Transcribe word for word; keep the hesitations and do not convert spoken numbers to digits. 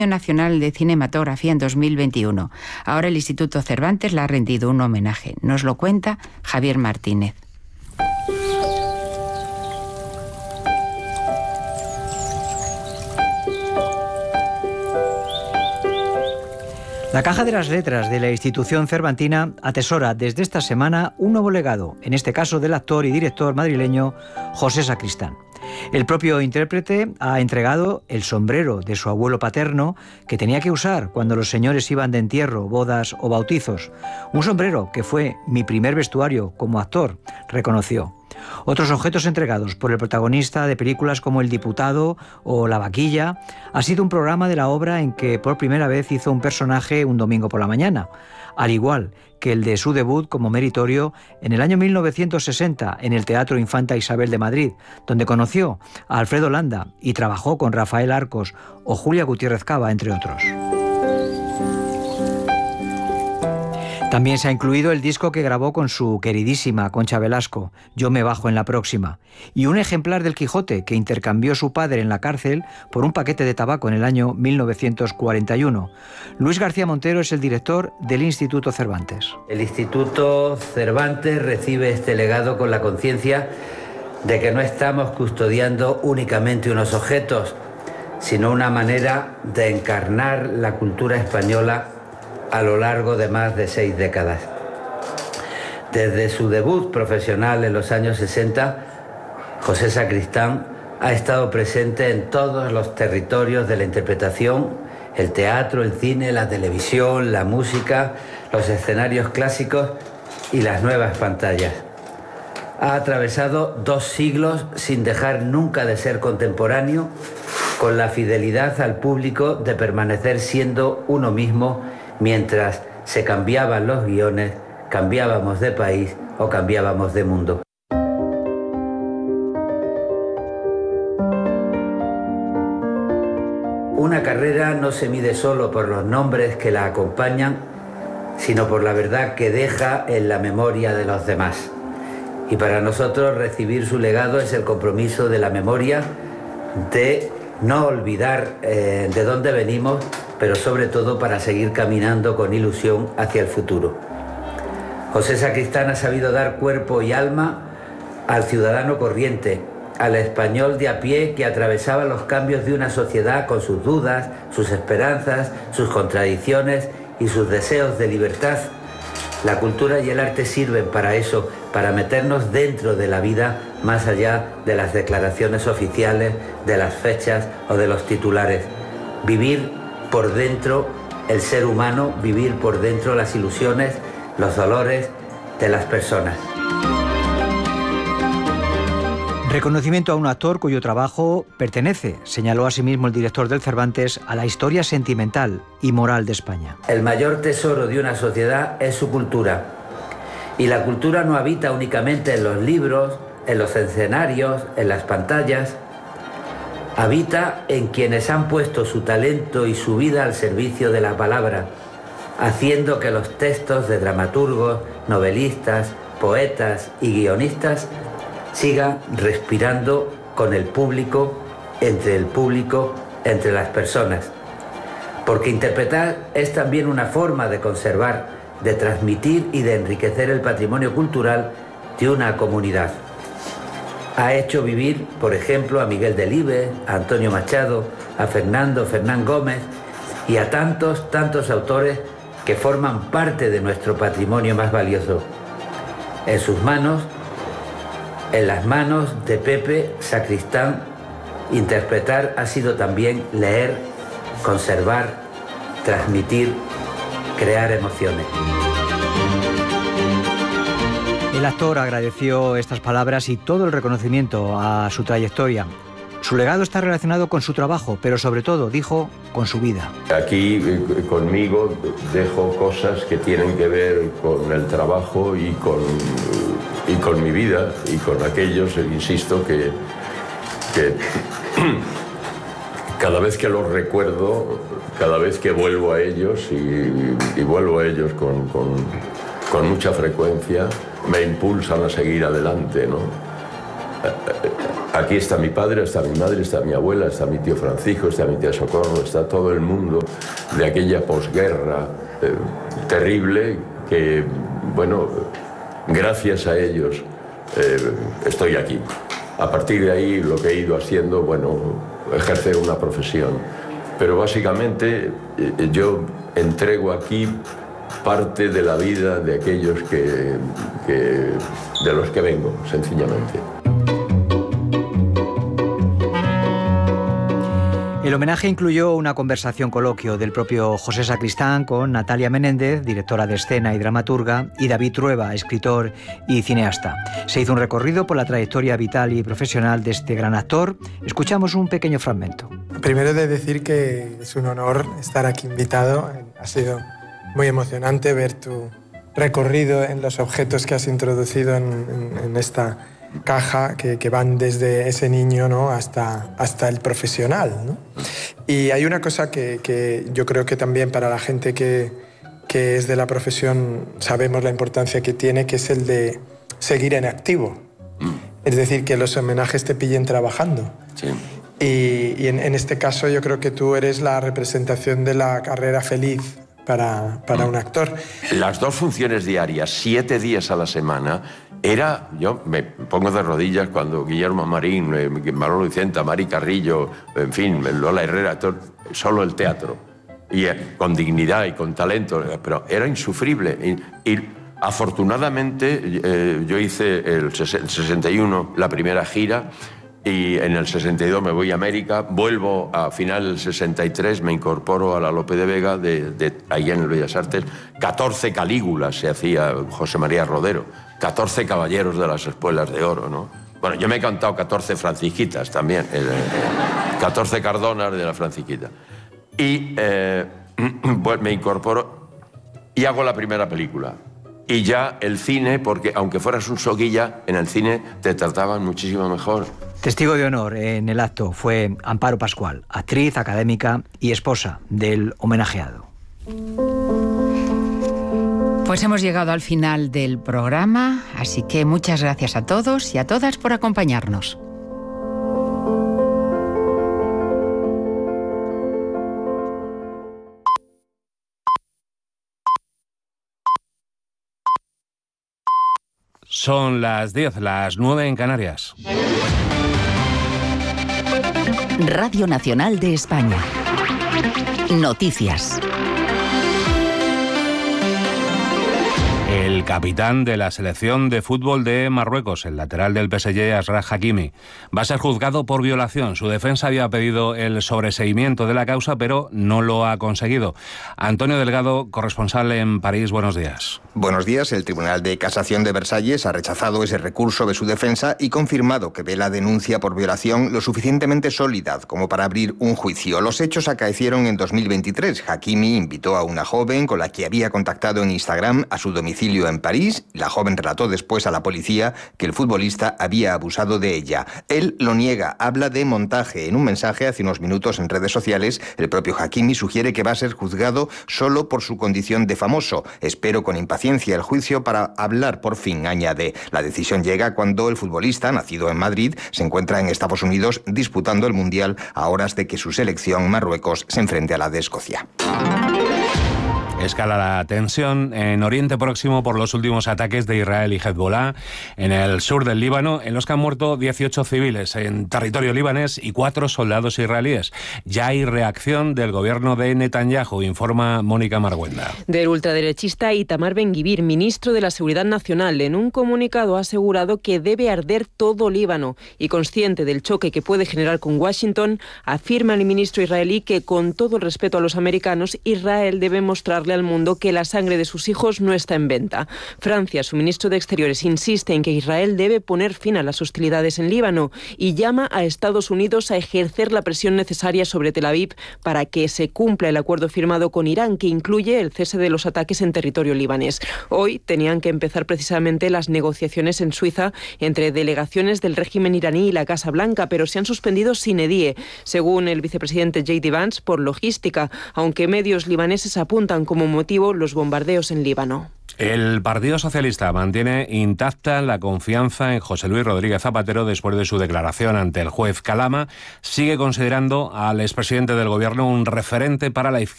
Nacional de Cinematografía en dos mil veintiuno. Ahora el Instituto Cervantes le ha rendido un homenaje. Nos lo cuenta Javier Martínez. La Caja de las Letras de la institución cervantina atesora desde esta semana un nuevo legado, en este caso del actor y director madrileño José Sacristán. El propio intérprete ha entregado el sombrero de su abuelo paterno que tenía que usar cuando los señores iban de entierro, bodas o bautizos. Un sombrero que fue mi primer vestuario como actor, reconoció. Otros objetos entregados por el protagonista de películas como El Diputado o La Vaquilla ha sido un programa de la obra en que por primera vez hizo un personaje un domingo por la mañana, al igual que el de su debut como meritorio en el año mil novecientos sesenta en el Teatro Infanta Isabel de Madrid, donde conoció a Alfredo Landa y trabajó con Rafael Arcos o Julia Gutiérrez Cava, entre otros. También se ha incluido el disco que grabó con su queridísima Concha Velasco, Yo me bajo en la próxima, y un ejemplar del Quijote que intercambió su padre en la cárcel por un paquete de tabaco en el año mil novecientos cuarenta y uno. Luis García Montero es el director del Instituto Cervantes. El Instituto Cervantes recibe este legado con la conciencia de que no estamos custodiando únicamente unos objetos, sino una manera de encarnar la cultura española a lo largo de más de seis décadas. Desde su debut profesional en los años sesenta, José Sacristán ha estado presente en todos los territorios de la interpretación, el teatro, el cine, la televisión, la música, los escenarios clásicos y las nuevas pantallas. Ha atravesado dos siglos sin dejar nunca de ser contemporáneo, con la fidelidad al público de permanecer siendo uno mismo mientras se cambiaban los guiones, cambiábamos de país o cambiábamos de mundo. Una carrera no se mide solo por los nombres que la acompañan, sino por la verdad que deja en la memoria de los demás. Y para nosotros recibir su legado es el compromiso de la memoria, de no olvidar eh, de dónde venimos, pero sobre todo para seguir caminando con ilusión hacia el futuro. José Sacristán ha sabido dar cuerpo y alma al ciudadano corriente, al español de a pie que atravesaba los cambios de una sociedad con sus dudas, sus esperanzas, sus contradicciones y sus deseos de libertad. La cultura y el arte sirven para eso, para meternos dentro de la vida más allá de las declaraciones oficiales, de las fechas o de los titulares. Vivir por dentro el ser humano, vivir por dentro las ilusiones, los dolores de las personas. Reconocimiento a un actor cuyo trabajo pertenece, señaló asimismo el director del Cervantes, a la historia sentimental y moral de España. El mayor tesoro de una sociedad es su cultura. Y la cultura no habita únicamente en los libros, en los escenarios, en las pantallas. Habita en quienes han puesto su talento y su vida al servicio de la palabra, haciendo que los textos de dramaturgos, novelistas, poetas y guionistas sigan respirando con el público, entre el público, entre las personas. Porque interpretar es también una forma de conservar, de transmitir y de enriquecer el patrimonio cultural de una comunidad. Ha hecho vivir, por ejemplo, a Miguel Delibes, a Antonio Machado, a Fernando Fernán Gómez y a tantos, tantos autores que forman parte de nuestro patrimonio más valioso. En sus manos, en las manos de Pepe Sacristán, interpretar ha sido también leer, conservar, transmitir, crear emociones. El actor agradeció estas palabras y todo el reconocimiento a su trayectoria. Su legado está relacionado con su trabajo, pero sobre todo, dijo, con su vida. Aquí eh, conmigo dejo cosas que tienen que ver con el trabajo y con, y con mi vida y con aquellos, insisto, que, que cada vez que los recuerdo, cada vez que vuelvo a ellos y, y vuelvo a ellos con, con, con mucha frecuencia, me impulsan a seguir adelante, ¿no? Aquí está mi padre, está mi madre, está mi abuela, está mi tío Francisco, está mi tía Socorro, está todo el mundo de aquella posguerra eh, terrible que, bueno, gracias a ellos eh, estoy aquí. A partir de ahí lo que he ido haciendo, bueno, ejercer una profesión. Pero básicamente eh, yo entrego aquí parte de la vida de aquellos que, que, de los que vengo, sencillamente. El homenaje incluyó una conversación coloquio del propio José Sacristán con Natalia Menéndez, directora de escena y dramaturga, y David Trueba, escritor y cineasta. Se hizo un recorrido por la trayectoria vital y profesional de este gran actor. Escuchamos un pequeño fragmento. Primero de decir que es un honor estar aquí invitado. Ha sido muy emocionante ver tu recorrido en los objetos que has introducido en, en, en esta caja, que, que van desde ese niño, ¿no?, hasta, hasta el profesional, ¿no? Y hay una cosa que, que yo creo que también para la gente que, que es de la profesión sabemos la importancia que tiene, que es el de seguir en activo. Es decir, que los homenajes te pillen trabajando. Sí. Y, y en, en este caso yo creo que tú eres la representación de la carrera feliz para, para un actor. Las dos funciones diarias, siete días a la semana, era... Yo me pongo de rodillas cuando Guillermo Marín, eh, Manolo Vicenta, Mari Carrillo, en fin, Lola Herrera, todo, solo el teatro. Y eh, con dignidad y con talento, pero era insufrible. Y, y afortunadamente eh, yo hice el sesenta y uno la primera gira, y en el sesenta y dos me voy a América, vuelvo a final del sesenta y tres, me incorporo a la Lope de Vega, de, de, ahí en el Bellas Artes. catorce Calígulas se hacía José María Rodero, catorce caballeros de las espuelas de oro, ¿no? Bueno, yo me he cantado catorce francisquitas también, eh, catorce Cardonas de la Francisquita. Y eh, pues me incorporo y hago la primera película. Y ya el cine, porque aunque fueras un soguilla, en el cine te trataban muchísimo mejor. Testigo de honor en el acto fue Amparo Pascual, actriz, académica y esposa del homenajeado. Pues hemos llegado al final del programa, así que muchas gracias a todos y a todas por acompañarnos. Son las diez, las nueve en Canarias. Radio Nacional de España. Noticias. El capitán de la selección de fútbol de Marruecos, el lateral del P S G, Achraf Hakimi, va a ser juzgado por violación. Su defensa había pedido el sobreseimiento de la causa, pero no lo ha conseguido. Antonio Delgado, corresponsal en París, buenos días. Buenos días. El Tribunal de Casación de Versalles ha rechazado ese recurso de su defensa y confirmado que ve la denuncia por violación lo suficientemente sólida como para abrir un juicio. Los hechos acaecieron en dos mil veintitrés. Hakimi invitó a una joven con la que había contactado en Instagram a su domicilio en París. La joven relató después a la policía que el futbolista había abusado de ella. Él lo niega, habla de montaje. En un mensaje hace unos minutos en redes sociales, el propio Hakimi sugiere que va a ser juzgado solo por su condición de famoso. Espero con impaciencia el juicio para hablar por fin, añade. La decisión llega cuando el futbolista, nacido en Madrid, se encuentra en Estados Unidos disputando el Mundial a horas de que su selección, Marruecos, se enfrente a la de Escocia. Escala la tensión en Oriente Próximo por los últimos ataques de Israel y Hezbollah en el sur del Líbano, en los que han muerto dieciocho civiles en territorio libanés y cuatro soldados israelíes. Ya hay reacción del gobierno de Netanyahu, informa Mónica Marguenda. Del ultraderechista Itamar Ben-Gvir, ministro de la Seguridad Nacional, en un comunicado ha asegurado que debe arder todo Líbano y, consciente del choque que puede generar con Washington, afirma el ministro israelí que, con todo el respeto a los americanos, Israel debe mostrarle al mundo que la sangre de sus hijos no está en venta. Francia, su ministro de Exteriores, insiste en que Israel debe poner fin a las hostilidades en Líbano y llama a Estados Unidos a ejercer la presión necesaria sobre Tel Aviv para que se cumpla el acuerdo firmado con Irán, que incluye el cese de los ataques en territorio libanés. Hoy tenían que empezar precisamente las negociaciones en Suiza entre delegaciones del régimen iraní y la Casa Blanca, pero se han suspendido sine die, según el vicepresidente J D Vance, por logística, aunque medios libaneses apuntan como motivo los bombardeos en Líbano. El Partido Socialista mantiene intacta la confianza en José Luis Rodríguez Zapatero después de su declaración ante el juez Calama. Sigue considerando al expresidente del Gobierno un referente para la izquierda